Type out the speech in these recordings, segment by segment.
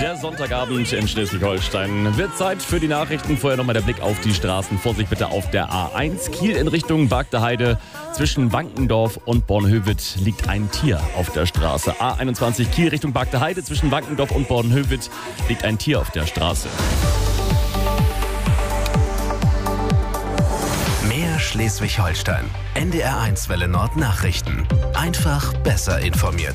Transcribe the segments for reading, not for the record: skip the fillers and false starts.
Der Sonntagabend in Schleswig-Holstein. Wird Zeit für die Nachrichten. Vorher nochmal der Blick auf die Straßen. Vorsicht bitte auf der A1. Kiel in Richtung Bagdeheide. Zwischen Wankendorf und Bornhöved liegt ein Tier auf der Straße. A21 Kiel Richtung Bagdeheide. Zwischen Wankendorf und Bornhöved liegt ein Tier auf der Straße. Mehr Schleswig-Holstein. NDR1 Welle Nord Nachrichten. Einfach besser informiert.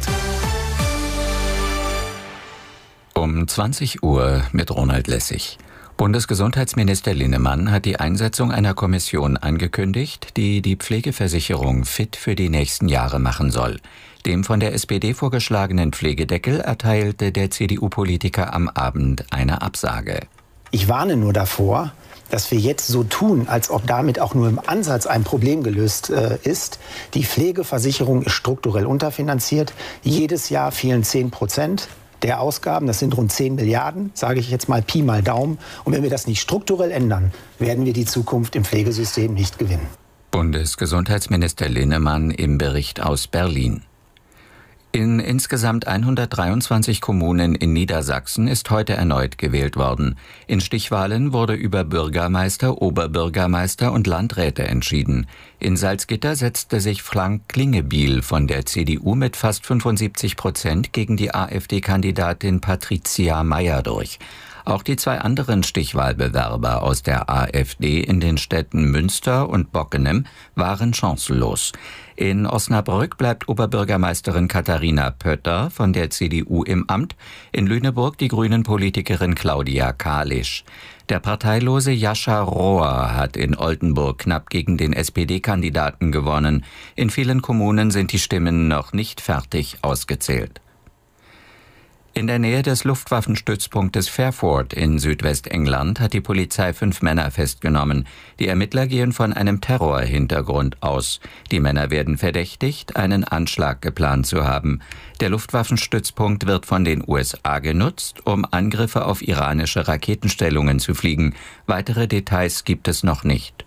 Um 20 Uhr mit Ronald Lessig. Bundesgesundheitsminister Linnemann hat die Einsetzung einer Kommission angekündigt, die die Pflegeversicherung fit für die nächsten Jahre machen soll. Dem von der SPD vorgeschlagenen Pflegedeckel erteilte der CDU-Politiker am Abend eine Absage. Ich warne nur davor, dass wir jetzt so tun, als ob damit auch nur im Ansatz ein Problem gelöst ist. Die Pflegeversicherung ist strukturell unterfinanziert. Jedes Jahr fehlen 10% der Ausgaben. Das sind rund 10 Milliarden, sage ich jetzt mal Pi mal Daumen. Und wenn wir das nicht strukturell ändern, werden wir die Zukunft im Pflegesystem nicht gewinnen. Bundesgesundheitsminister Linnemann im Bericht aus Berlin. In insgesamt 123 Kommunen in Niedersachsen ist heute erneut gewählt worden. In Stichwahlen wurde über Bürgermeister, Oberbürgermeister und Landräte entschieden. In Salzgitter setzte sich Frank Klingebiel von der CDU mit fast 75% gegen die AfD-Kandidatin Patricia Mayer durch. Auch die zwei anderen Stichwahlbewerber aus der AfD in den Städten Münster und Bockenem waren chancenlos. In Osnabrück bleibt Oberbürgermeisterin Katharina Pötter von der CDU im Amt, in Lüneburg die Grünen-Politikerin Claudia Kalisch. Der parteilose Jascha Rohr hat in Oldenburg knapp gegen den SPD-Kandidaten gewonnen. In vielen Kommunen sind die Stimmen noch nicht fertig ausgezählt. In der Nähe des Luftwaffenstützpunktes Fairford in Südwestengland hat die Polizei 5 Männer festgenommen. Die Ermittler gehen von einem Terrorhintergrund aus. Die Männer werden verdächtigt, einen Anschlag geplant zu haben. Der Luftwaffenstützpunkt wird von den USA genutzt, um Angriffe auf iranische Raketenstellungen zu fliegen. Weitere Details gibt es noch nicht.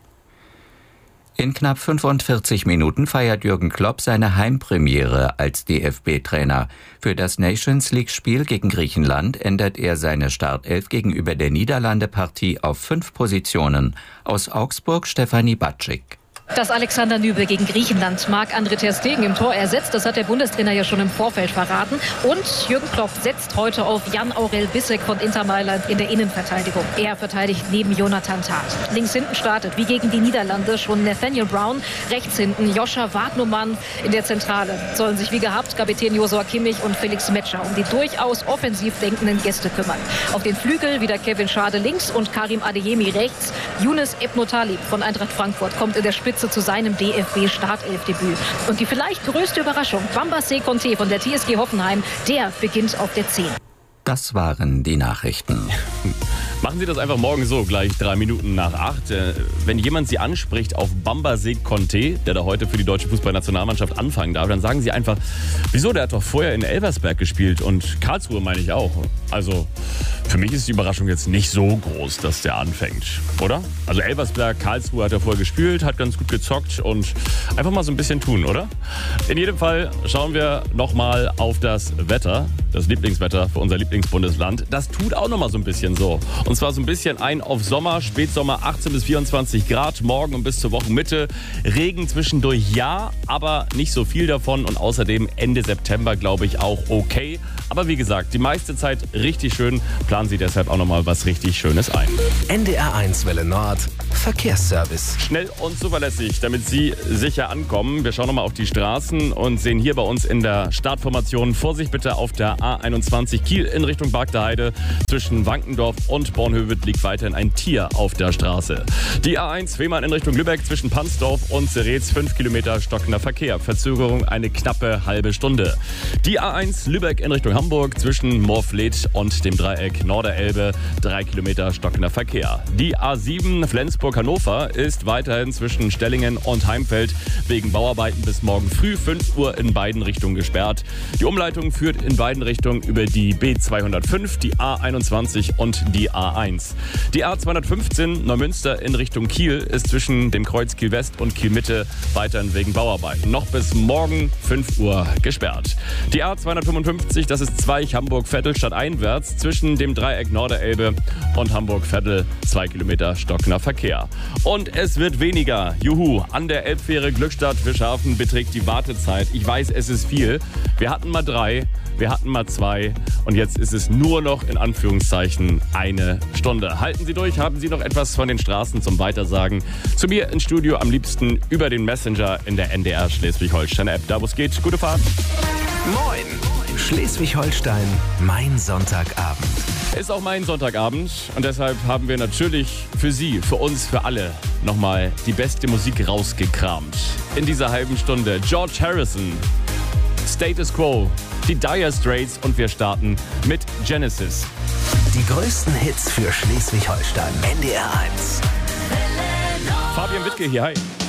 In knapp 45 Minuten feiert Jürgen Klopp seine Heimpremiere als DFB-Trainer. Für das Nations-League-Spiel gegen Griechenland ändert er seine Startelf gegenüber der Niederlande-Partie auf 5 Positionen. Aus Augsburg Stefanie Batschik. Dass Alexander Nübel gegen Griechenland Marc-André ter Stegen im Tor ersetzt, das hat der Bundestrainer ja schon im Vorfeld verraten. Und Jürgen Klopp setzt heute auf Jan-Aurel Bissek von Inter Mailand in der Innenverteidigung. Er verteidigt neben Jonathan Tah. Links hinten startet, wie gegen die Niederlande, schon Nathaniel Brown. Rechts hinten Joscha Wagnumann. In der Zentrale sollen sich wie gehabt Kapitän Josua Kimmich und Felix Metscher um die durchaus offensiv denkenden Gäste kümmern. Auf den Flügel wieder Kevin Schade links und Karim Adeyemi rechts. Younes Ebnotalib von Eintracht Frankfurt kommt in der Spitze zu seinem DFB-Startelfdebüt. Und die vielleicht größte Überraschung, Bamba Conte von der TSG Hoffenheim, der beginnt auf der 10. Das waren die Nachrichten. Machen Sie das einfach morgen so, gleich 3 Minuten nach 8. Wenn jemand Sie anspricht auf Bamba Conte, der da heute für die deutsche Fußballnationalmannschaft anfangen darf, dann sagen Sie einfach, wieso, der hat doch vorher in Elversberg gespielt und Karlsruhe meine ich auch. Also für mich ist die Überraschung jetzt nicht so groß, dass der anfängt, oder? Also Elversberg, Karlsruhe hat er vorher gespielt, hat ganz gut gezockt und einfach mal so ein bisschen tun, oder? In jedem Fall schauen wir nochmal auf das Wetter, das Lieblingswetter für unser Lieblingsbundesland. Das tut auch nochmal so ein bisschen so. Und zwar so ein bisschen ein auf Sommer, Spätsommer, 18 bis 24 Grad, morgen und bis zur Wochenmitte. Regen zwischendurch ja, aber nicht so viel davon. Und außerdem Ende September, glaube ich, auch okay. Aber wie gesagt, die meiste Zeit richtig schön. Planen Sie deshalb auch nochmal was richtig Schönes ein. NDR1 Welle Nord, Verkehrsservice. Schnell und zuverlässig, damit Sie sicher ankommen. Wir schauen nochmal auf die Straßen und sehen hier bei uns in der Startformation, Vorsicht bitte auf der A21 Kiel in Richtung Bagdeheide. Zwischen Wankendorf und Bornhöved liegt weiterhin ein Tier auf der Straße. Die A1 Fehmarn in Richtung Lübeck zwischen Pansdorf und Zeretz 5 Kilometer stockender Verkehr. Verzögerung eine knappe halbe Stunde. Die A1 Lübeck in Richtung Hamburg zwischen Moorfleet und dem Dreieck Norderelbe 3 Kilometer stockender Verkehr. Die A7 Flensburg-Hannover ist weiterhin zwischen Stellingen und Heimfeld wegen Bauarbeiten bis morgen früh 5 Uhr in beiden Richtungen gesperrt. Die Umleitung führt in beiden Richtungen über die B2 205, die A21 und die A1. Die A215 Neumünster in Richtung Kiel ist zwischen dem Kreuz Kiel West und Kiel Mitte weiterhin wegen Bauarbeiten noch bis morgen 5 Uhr gesperrt. Die A255, das ist Zweich Hamburg-Vettel stadteinwärts zwischen dem Dreieck Norderelbe und Hamburg-Vettel, 2 Kilometer stockender Verkehr. Und es wird weniger. Juhu, an der Elbfähre Glückstadt-Fischhafen beträgt die Wartezeit. Ich weiß, es ist viel. Wir hatten mal 3, wir hatten mal 2 und jetzt ist es nur noch in Anführungszeichen 1 Stunde. Halten Sie durch, haben Sie noch etwas von den Straßen zum Weitersagen? Zu mir ins Studio am liebsten über den Messenger in der NDR Schleswig-Holstein-App. Da wo es geht, gute Fahrt. Moin! Schleswig-Holstein, mein Sonntagabend. Ist auch mein Sonntagabend und deshalb haben wir natürlich für Sie, für uns, für alle nochmal die beste Musik rausgekramt. In dieser halben Stunde George Harrison, Status Quo, die Dire Straits und wir starten mit Genesis. Die größten Hits für Schleswig-Holstein. NDR 1. Fabian Wittke hier, hi.